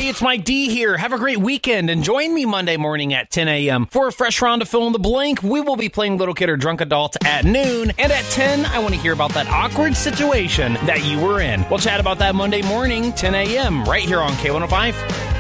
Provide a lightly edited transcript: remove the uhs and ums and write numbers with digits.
Hey, it's Mike D here. Have a great weekend and join me Monday morning at 10 a.m. for a fresh round of Fill in the Blank. We will be playing Little Kid or Drunk Adult at noon. And at 10, I want to hear about that awkward situation that you were in. We'll chat about that Monday morning, 10 a.m. right here on K105.